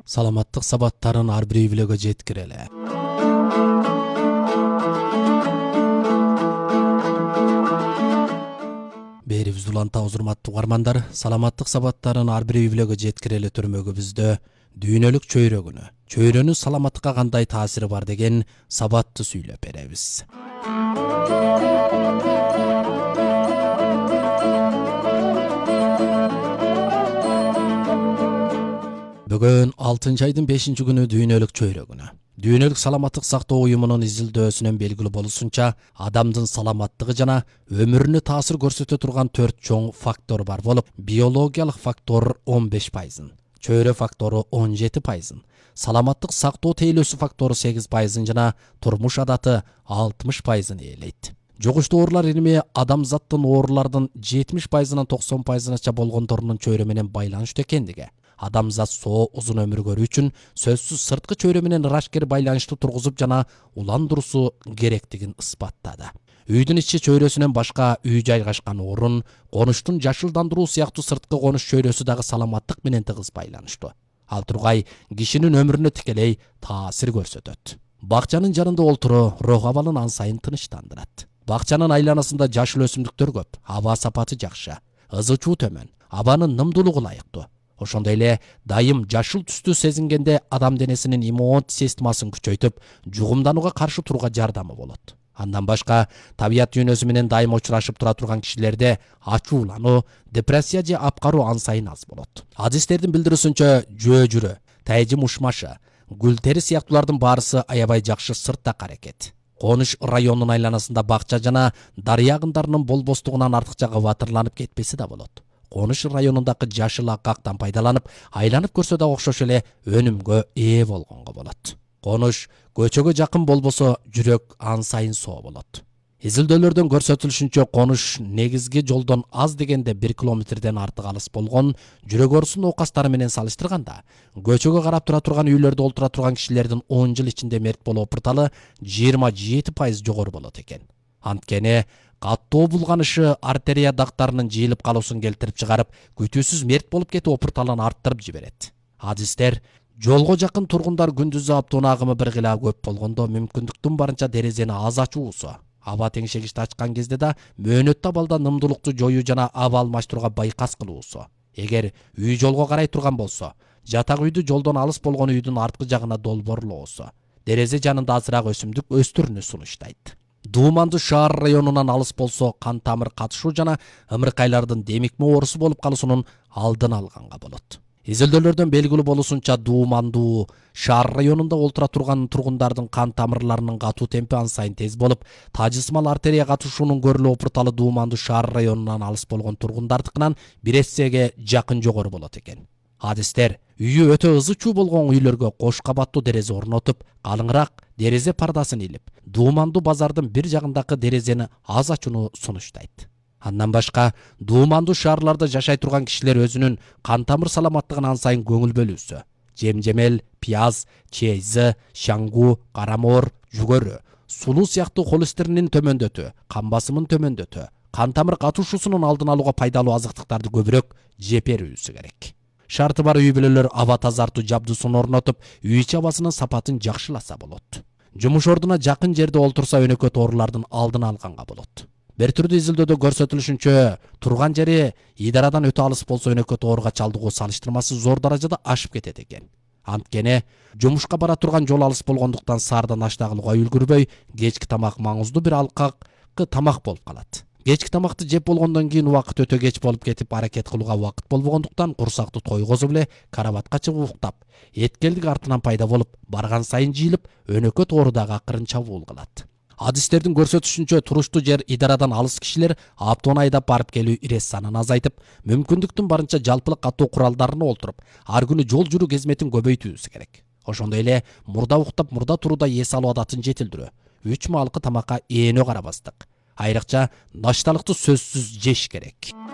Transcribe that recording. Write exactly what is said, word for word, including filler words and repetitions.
Саламаттык сабаттарын ар бир үй-бүлөгө жеткирели. Берибиз уланта урматтуу угармандар, саламаттык сабаттарын ар бир үй-бүлөгө жеткирели түрмөгүбүздө дүйнөлүк чөйрөгүнү, чөйрөнүн саламаттыкка кандай таасири бар деген сабатты сүйлөп беребиз. Бүгүн алтынчы айдын бешинчи күнү дүйнөлүк чөйрөгүнү. Дүйнөлүк саламаттык сактоо уюмунун изилдөөсүнөн белгилүү болушунча, адамдын саламаттыгы жана өмүрүнө таасир көрсөтө турган төрт чоң фактор бар болуп, биологиялык фактор он беш пайызын, чөйрө фактору он жети пайызын, саламаттык сактоо тейлөөсү фактору сегиз пайызын жана турмуш адаты алтымыш пайызын ээлейт. Жугуштуу оорулар илими адамзаттын оорулардын жетимиш пайызынан токсон пайызынача болгондорунун чөйрө менен байланыштуу экендиги, адамзат соо узун өмүр көрүү үчүн сөзсүз сырткы чөйрө менен ырашкер байланыштуу тургузуп жана уландыруусу керектигин ысбаттады. Үйдүн ичи чөйрөсүнөн башка үй жайгашкан орун, конуштун жашылдандыруу сыяктуу сырткы конуш чөйрөсү дагы саламаттык менен тыгыз байланыштуу. Ал тургай кишинин өмүрүнө тикелей таасир көрсөтөт. Бакчанын жанында олтуруу рух абалын ан сайын тынычтандырат. Бакчанын айланасында жашыл өсүмдүктөр көп, аба сапаты жакшы, ызы чуу төмөн, абанын нымдуулугу ылайыктуу. Ошондой эле дайым жашыл түстү сезингенде адам денесинин иммундук системасын күчөйтүп, жугумданууга каршы турууга жардамы болот. Андан башка, табият дүйнөсү менен дайым учурашып тура турган кишилерде ачуулануу, депрессия же апкаруу ан сайын аз болот. Адистердин билдирүүсүнчө, жөө жүрө, тайжым ушмашы, гүл тери сыяктуулардын баарысы аябай жакшы сыртта аракет. Конуш районунун айланасында бакча жана дарыя агындарынын болбостугунан артыкча кабатырланып кетпеси да болот. Конуш районундагы жашыл акактан пайдаланып, айланып көрсө да окшош эле өнүмгө ээ болгонго болот. Конуш көчөгө жакын болбосо, жүрөк ан сайын соо болот. Изилдөөлөрдөн көрсөтүлүшүнчө, конуш негизги жолдон аз дегенде бир километрден артык алыс болгон жүрөк оорусунун оокастары менен салыштырганда, көчөгө карап тура турган үйлөрдө олтура турган кишилердин он жыл ичинде мерт болуу опурталы жыйырма жети пайыз жогору болот экен. Анткени каттоо булганышы артерия дактарынын жыйылып калуусун келтирип чыгарып, күтүүсүз мерт болуп кетүү опурталын арттырып жиберет. Адистер, жолго жакын тургундар күндүзү аптоон агымы бир кыла көп болгондо мүмкүндүктүн барынча терезени аз ачуусу, аба теңшегичти ачкан кезде да мөөнөттүү абалда нымдуулукту жоюу жана аба алмаштырууга байкас кылуусу. Эгер үй жолго карай турган болсо, жатак үйдү жолдон алыс болгон үйдүн арткы жагына долбоорлоосу, терезе жанында азыраак өсүмдүк өстүрүүнү сунуштайт. Дуумандуу шаар районунан алыс болсо, кан тамыр катышуу жана ымыркайлардын демикме оорусу болуп калуусунун алдын алганга болот. Изилдөөлөрдөн белгилүү болушунча, дуумандуу шаар районунда олтура турган тургундардын кан тамырларынын катуу темпи ан сайын тез болуп, тажысмал артерия катышуунун көрүлүү опурталы дуумандуу шаар районунан алыс болгон тургундардыкынан бир эсеге жакын жогору болот экен. Адистер, үйү өтө ызы чуу болгон үйлөргө кош кабаттуу терезе орнотуп, калыңыраак терезе пардасын илип, дуумандуу базардын бир жагындагы терезени аз ачууну сунуштайт. Андан башка, дуумандуу шаарларда жашай турган кишилер өзүнүн кан тамыр саламаттыгына ан сайын көңүл бөлүүсү. Жемжемел, пияз, чейзы, шаңгуу, карамоор, жүгөрү, сулуу сыяктуу холестеринин төмөндөтүү, кан басымын төмөндөтүү, кан тамыр катышуусунун алдын алууга пайдалуу азыктыктарды көбүрөөк жеп берүүсү керек. Шарты бар үй-бүлөлөр аба тазартуу жабдуусун орнотуп, үй ичи абасынын сапатын жакшыласа болот. Жумуш ордуна жакын жерде олтурса, өнөкөт оорулардын алдын алганга болот. Бир түрдүү изилдөөдө көрсөтүлүшүнчө, турган жери идарадан өтө алыс болсо, өнөкөт ооруга чалдыгуу салыштырмасы зор даражада ашып кетет экен. Анткени жумушка бара турган жол алыс болгондуктан саардан аштагылууга үлгүрбөй, кечки тамак маңыздуу бир алкакы тамак болуп калат. Кечки тамакты жеп болгондон кийин убакыт өтө кеч болуп кетип, аракет кылууга убакыт болбогондуктан курсакту тойгозуп эле карабатка чыгып уктап, эткелдик артынан пайда болуп, барган сайын жыйылып, өнөкөт оору дагы акырын чабуул кылат. Адистердин көрсөтүшүнчө, туруштуу жер идарадан алыс кишилер аптоон айдап барып келүү ирес санын азайтып, мүмкүндүктүн барынча жалпылык катуу куралдарына олтуруп, ар күнү жол жүрүү кезметин көбөйтүүсү керек. Ошондой эле мурда уктап, мурда турууда эс алуу адатын жетилдирүү, үч маалкы тамакка эөнө карабастык, айрыкча нашталыкты сөзсүз жеш керек.